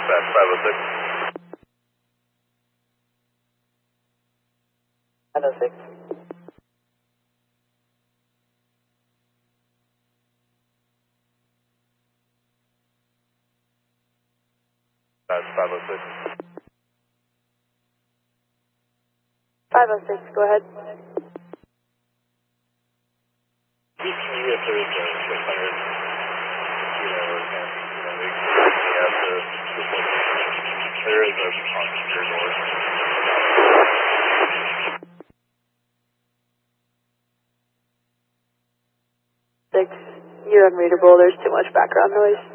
dispatch 506. 506. That's 506. 506, go ahead. Can you if there is a 600, there is a passenger door. 6, you're unreadable, there's too much background noise.